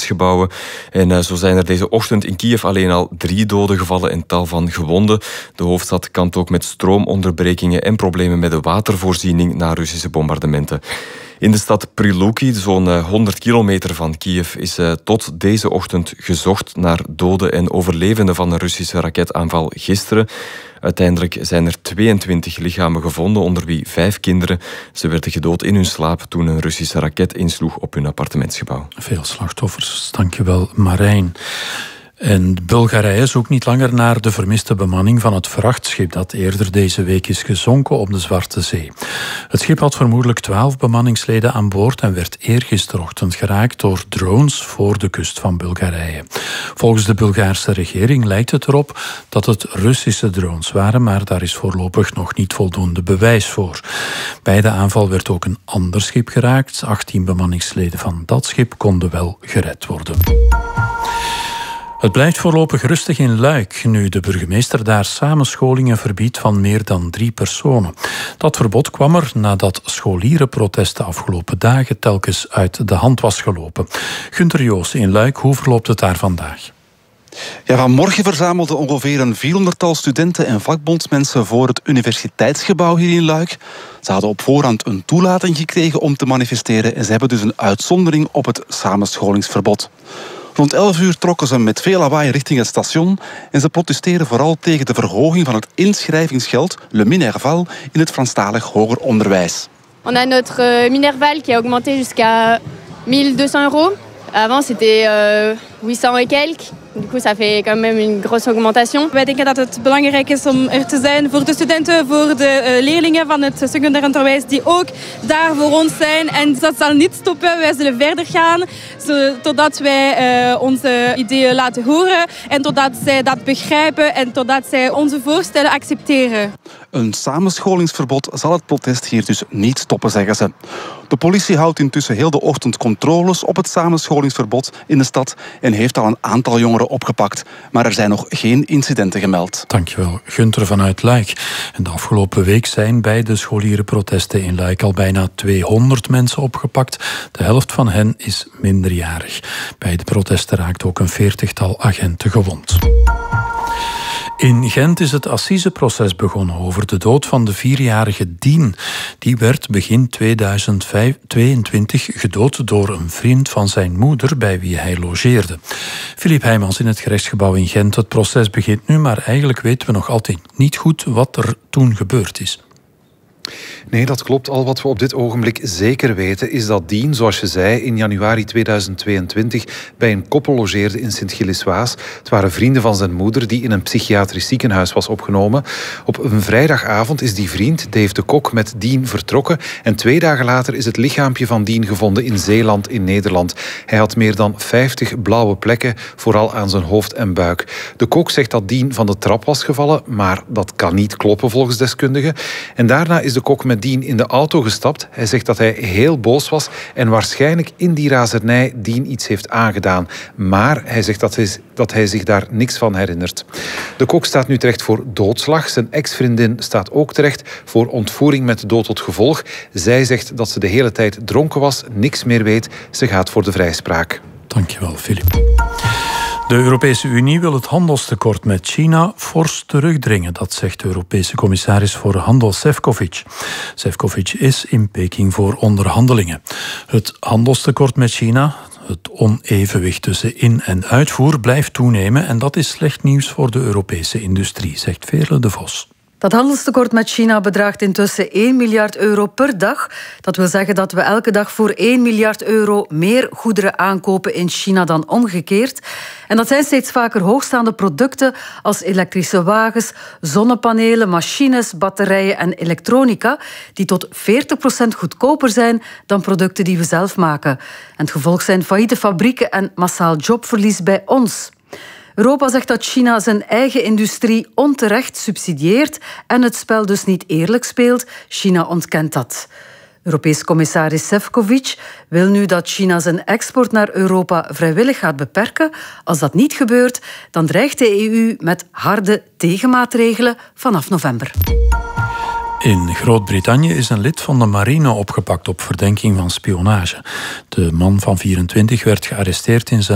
parlementsgebouwen. En zo zijn er deze ochtend in Kiev alleen al 3 doden gevallen en tal van gewonden. De hoofdstad kampt ook met stroomonderbrekingen en problemen met de watervoorziening na Russische bombardementen. In de stad Priluki, zo'n 100 kilometer van Kiev, is tot deze ochtend gezocht naar doden en overlevenden van een Russische raketaanval gisteren. Uiteindelijk zijn er 22 lichamen gevonden, onder wie 5 kinderen. Ze werden gedood in hun slaap toen een Russische raket insloeg op hun appartementsgebouw. Veel slachtoffers, dankjewel Marijn. En Bulgarije zoekt niet langer naar de vermiste bemanning van het vrachtschip dat eerder deze week is gezonken op de Zwarte Zee. Het schip had vermoedelijk 12 bemanningsleden aan boord en werd eergisterochtend geraakt door drones voor de kust van Bulgarije. Volgens de Bulgaarse regering lijkt het erop dat het Russische drones waren, maar daar is voorlopig nog niet voldoende bewijs voor. Bij de aanval werd ook een ander schip geraakt. 18 bemanningsleden van dat schip konden wel gered worden. Het blijft voorlopig rustig in Luik, nu de burgemeester daar samenscholingen verbiedt van meer dan 3 personen. Dat verbod kwam er nadat scholierenprotesten afgelopen dagen telkens uit de hand was gelopen. Gunther Joos in Luik, hoe verloopt het daar vandaag? Ja, vanmorgen verzamelden ongeveer een 400-tal studenten en vakbondsmensen voor het universiteitsgebouw hier in Luik. Ze hadden op voorhand een toelating gekregen om te manifesteren en ze hebben dus een uitzondering op het samenscholingsverbod. Rond 11 uur trokken ze met veel lawaai richting het station en ze protesteren vooral tegen de verhoging van het inschrijvingsgeld, le Minerval, in het Franstalig hoger onderwijs. On a notre Minerval qui a augmenté jusqu'à 1200 €. Avant c'était 800 et quelques. Du coup, ça fait quand même une grosse augmentation. Wij denken dat het belangrijk is om er te zijn voor de studenten, voor de leerlingen van het secundair onderwijs die ook daar voor ons zijn. En dat zal niet stoppen. Wij zullen verder gaan totdat wij onze ideeën laten horen en totdat zij dat begrijpen en totdat zij onze voorstellen accepteren. Een samenscholingsverbod zal het protest hier dus niet stoppen, zeggen ze. De politie houdt intussen heel de ochtend controles op het samenscholingsverbod in de stad en heeft al een aantal jongeren opgepakt. Maar er zijn nog geen incidenten gemeld. Dankjewel, Gunther vanuit Luik. En de afgelopen week zijn bij de scholierenprotesten in Luik al bijna 200 mensen opgepakt. De helft van hen is minderjarig. Bij de protesten raakt ook een 40-tal agenten gewond. In Gent is het assiseproces begonnen over de dood van de 4-jarige Dien. Die werd begin 2022 gedood door een vriend van zijn moeder bij wie hij logeerde. Filip Heijmans in het gerechtsgebouw in Gent. Het proces begint nu, maar eigenlijk weten we nog altijd niet goed wat er toen gebeurd is. Nee, dat klopt. Al wat we op dit ogenblik zeker weten is dat Dien, zoals je zei, in januari 2022 bij een koppel logeerde in Sint-Gilles-Waas. Het waren vrienden van zijn moeder die in een psychiatrisch ziekenhuis was opgenomen. Op een vrijdagavond is die vriend, Dave de Kok, met Dien vertrokken. En 2 dagen later is het lichaampje van Dien gevonden in Zeeland in Nederland. Hij had meer dan 50 blauwe plekken, vooral aan zijn hoofd en buik. De Kok zegt dat Dien van de trap was gevallen, maar dat kan niet kloppen volgens deskundigen. En daarna is de Kok met Dien in de auto gestapt. Hij zegt dat hij heel boos was en waarschijnlijk in die razernij Dien iets heeft aangedaan. Maar hij zegt dat hij zich daar niks van herinnert. De Kok staat nu terecht voor doodslag. Zijn ex-vriendin staat ook terecht voor ontvoering met dood tot gevolg. Zij zegt dat ze de hele tijd dronken was, niks meer weet. Ze gaat voor de vrijspraak. Dankjewel, Filip. De Europese Unie wil het handelstekort met China fors terugdringen. Dat zegt de Europese commissaris voor Handel Šefčovič. Šefčovič is in Peking voor onderhandelingen. Het handelstekort met China, het onevenwicht tussen in- en uitvoer, blijft toenemen. En dat is slecht nieuws voor de Europese industrie, zegt Veerle de Vos. Dat handelstekort met China bedraagt intussen 1 miljard euro per dag. Dat wil zeggen dat we elke dag voor 1 miljard euro meer goederen aankopen in China dan omgekeerd. En dat zijn steeds vaker hoogstaande producten als elektrische wagens, zonnepanelen, machines, batterijen en elektronica, die tot 40% goedkoper zijn dan producten die we zelf maken. En het gevolg zijn failliete fabrieken en massaal jobverlies bij ons. Europa zegt dat China zijn eigen industrie onterecht subsidieert en het spel dus niet eerlijk speelt. China ontkent dat. Europees commissaris Šefčovič wil nu dat China zijn export naar Europa vrijwillig gaat beperken. Als dat niet gebeurt, dan dreigt de EU met harde tegenmaatregelen vanaf november. In Groot-Brittannië is een lid van de marine opgepakt op verdenking van spionage. De man van 24 werd gearresteerd in zijn